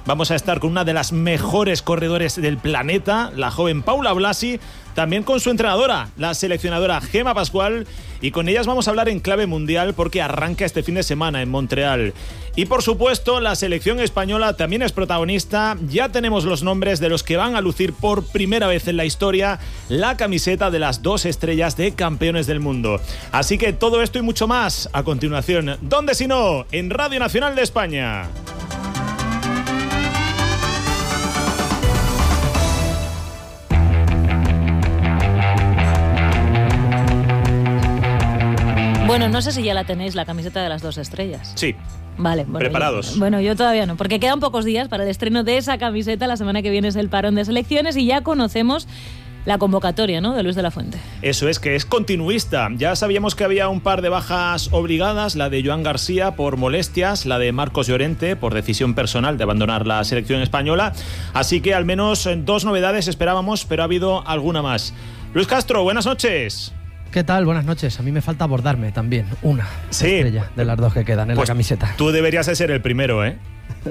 Vamos a estar con una de las mejores corredores del planeta, la joven Paula Blasi, también con su entrenadora, la seleccionadora Gemma Pascual, y con ellas vamos a hablar en clave mundial porque arranca este fin de semana en Montreal. Y por supuesto, la selección española también es protagonista. Ya tenemos los nombres de los que van a lucir por primera vez en la historia la camiseta de las 2 estrellas de campeones del mundo. Así que todo esto y mucho más a continuación. ¿Dónde si no? En Radio Nacional de España. Bueno, no sé si ya la tenéis, la camiseta de las 2 estrellas. Sí. Vale, bueno, preparados. Yo todavía no, porque quedan pocos días para el estreno de esa camiseta. La semana que viene es el parón de selecciones y ya conocemos la convocatoria, ¿no?, de Luis de la Fuente. Eso es, que es continuista. Ya sabíamos que había un par de bajas obligadas, la de Joan García por molestias, la de Marcos Llorente por decisión personal de abandonar la selección española. Así que al menos 2 novedades esperábamos, pero ha habido alguna más. Luis Castro, buenas noches. ¿Qué tal? Buenas noches. A mí me falta abordarme también una estrella de las 2 que quedan en la camiseta. Tú deberías de ser el primero, ¿eh?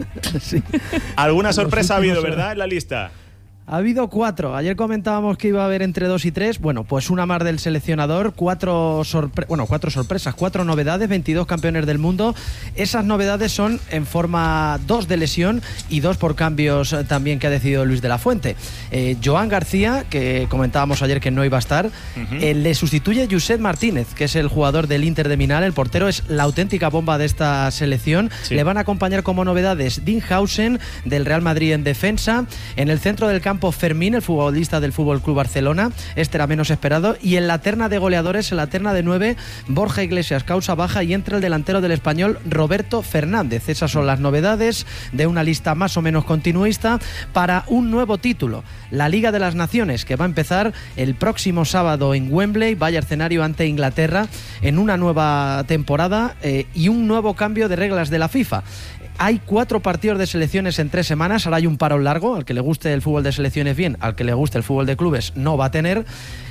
Sí. ¿Alguna sorpresa ha habido, verdad, en la lista? Ha habido 4. Ayer comentábamos que iba a haber entre 2 y 3. Bueno, pues una más del seleccionador, 4 sorpresas, 4 novedades, 22 campeones del mundo. Esas novedades son en forma 2 de lesión y 2 por cambios también que ha decidido Luis de la Fuente. Joan García, que comentábamos ayer que no iba a estar, le sustituye Josep Martínez, que es el jugador del Inter de Milán. El portero es la auténtica bomba de esta selección. Sí. Le van a acompañar como novedades Dinhausen, del Real Madrid en defensa. En el centro del campo, Fermín, el futbolista del Fútbol Club Barcelona. Este era menos esperado. Y en la terna de goleadores, en la terna de 9, Borja Iglesias, causa baja, y entra el delantero del Español, Roberto Fernández. Esas son las novedades de una lista más o menos continuista para un nuevo título, la Liga de las Naciones, que va a empezar el próximo sábado en Wembley. Vaya escenario ante Inglaterra en una nueva temporada y un nuevo cambio de reglas de la FIFA. Hay 4 partidos de selecciones en 3 semanas. Ahora hay un parón largo. Al que le guste el fútbol de selecciones, bien. Al que le guste el fútbol de clubes, no va a tener.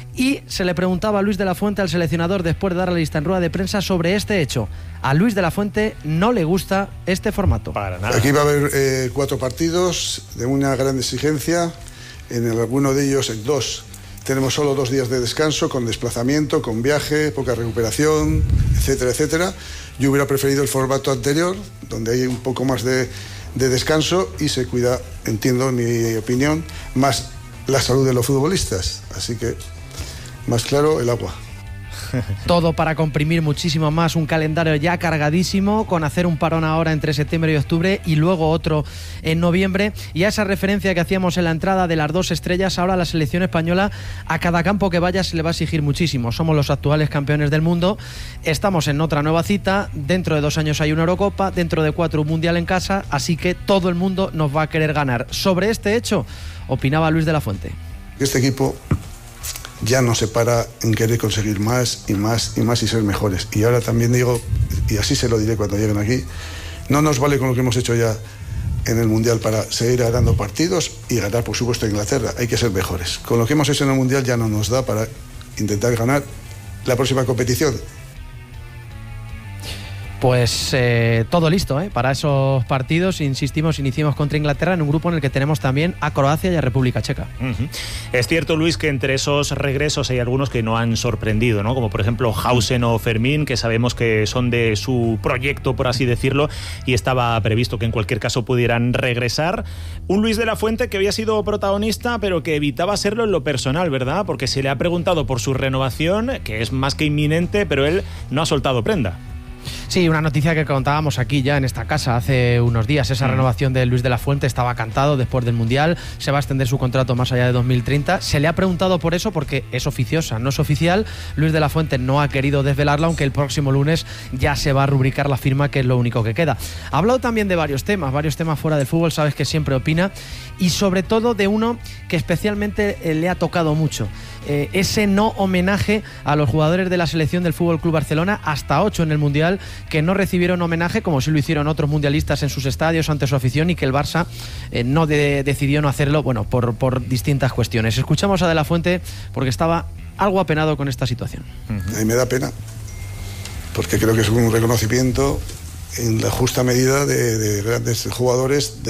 Y se le preguntaba a Luis de la Fuente, al seleccionador, después de dar la lista en rueda de prensa, sobre este hecho. A Luis de la Fuente no le gusta este formato. Para nada. Aquí va a haber 4 partidos de una gran exigencia. En alguno de ellos, en 2, tenemos solo 2 días de descanso, con desplazamiento, con viaje, poca recuperación, etcétera, etcétera. Yo hubiera preferido el formato anterior, donde hay un poco más de descanso y se cuida, entiendo, en mi opinión, más la salud de los futbolistas. Así que, más claro, el agua. Todo para comprimir muchísimo más un calendario ya cargadísimo, con hacer un parón ahora entre septiembre y octubre y luego otro en noviembre. Y a esa referencia que hacíamos en la entrada de las 2 estrellas, ahora la selección española, a cada campo que vaya se le va a exigir muchísimo. Somos los actuales campeones del mundo, estamos en otra nueva cita, dentro de 2 años hay una Eurocopa, dentro de 4 un Mundial en casa, así que todo el mundo nos va a querer ganar. Sobre este hecho, opinaba Luis de la Fuente. Este equipo ya no se para en querer conseguir más y más y más y ser mejores. Y ahora también digo, y así se lo diré cuando lleguen aquí, no nos vale con lo que hemos hecho ya en el Mundial para seguir ganando partidos y ganar, por supuesto, a Inglaterra. Hay que ser mejores. Con lo que hemos hecho en el Mundial ya no nos da para intentar ganar la próxima competición. Pues todo listo para esos partidos. Insistimos, iniciamos contra Inglaterra en un grupo en el que tenemos también a Croacia y a República Checa. Es cierto, Luis, que entre esos regresos hay algunos que no han sorprendido, ¿no? Como por ejemplo Hausen o Fermín, que sabemos que son de su proyecto, por así decirlo, y estaba previsto que en cualquier caso pudieran regresar. Un Luis de la Fuente que había sido protagonista, pero que evitaba serlo en lo personal, ¿verdad? Porque se le ha preguntado por su renovación, que es más que inminente, pero él no ha soltado prenda. Sí, una noticia que contábamos aquí ya en esta casa hace unos días. Esa renovación de Luis de la Fuente estaba cantado después del Mundial. Se va a extender su contrato más allá de 2030. Se le ha preguntado por eso porque es oficiosa, no es oficial. Luis de la Fuente no ha querido desvelarla, aunque el próximo lunes ya se va a rubricar la firma, que es lo único que queda. Ha hablado también de varios temas fuera del fútbol, sabes que siempre opina, y sobre todo de uno que especialmente le ha tocado mucho. Ese no homenaje a los jugadores de la selección del Fútbol Club Barcelona, hasta 8 en el Mundial, que no recibieron homenaje, como sí lo hicieron otros mundialistas en sus estadios ante su afición, y que el Barça decidió no hacerlo, bueno, por distintas cuestiones. Escuchamos a De la Fuente porque estaba algo apenado con esta situación. A mí me da pena, porque creo que es un reconocimiento en la justa medida de grandes jugadores del club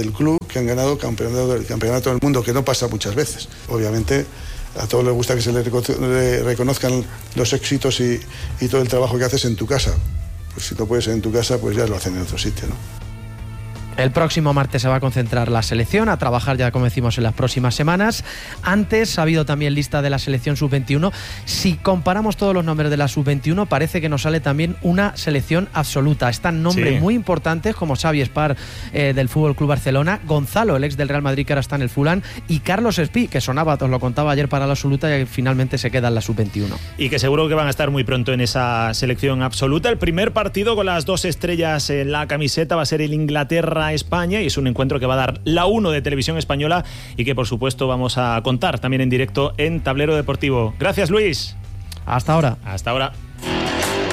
que han ganado el campeonato del mundo, que no pasa muchas veces. Obviamente a todos les gusta que se le reconozcan los éxitos y todo el trabajo que haces en tu casa. Pues si no puedes en tu casa, pues ya lo hacen en otro sitio, ¿no? El próximo martes se va a concentrar la selección, a trabajar ya como decimos en las próximas semanas. Antes ha habido también lista de la selección sub-21. Si comparamos todos los nombres de la sub-21, parece que nos sale también una selección absoluta. Están nombres muy importantes como Xavi Espar del Fútbol Club Barcelona, Gonzalo, el ex del Real Madrid que ahora está en el Fulham, y Carlos Espí, que sonaba, os lo contaba ayer para la absoluta y finalmente se queda en la sub-21. Y que seguro que van a estar muy pronto en esa selección absoluta. El primer partido con las 2 estrellas en la camiseta va a ser el Inglaterra-España y es un encuentro que va a dar la 1 de Televisión Española y que por supuesto vamos a contar también en directo en Tablero Deportivo. Gracias, Luis. Hasta ahora. Hasta ahora.